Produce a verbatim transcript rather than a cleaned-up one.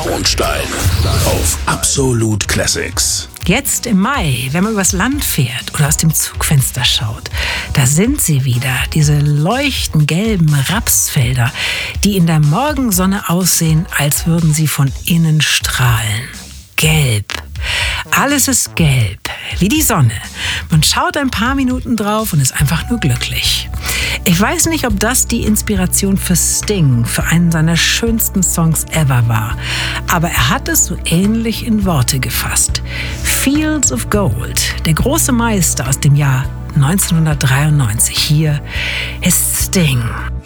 Grundstein auf Absolute Classics. Jetzt im Mai, wenn man übers Land fährt oder aus dem Zugfenster schaut, da sind sie wieder, diese leuchtend gelben Rapsfelder, die in der Morgensonne aussehen, als würden sie von innen strahlen. Gelb. Alles ist gelb, wie die Sonne. Man schaut ein paar Minuten drauf und ist einfach nur glücklich. Ich weiß nicht, ob das die Inspiration für Sting, für einen seiner schönsten Songs ever war. Aber er hat es so ähnlich in Worte gefasst. Fields of Gold, der große Meister aus dem Jahr neunzehnhundertdreiundneunzig. Hier ist Sting.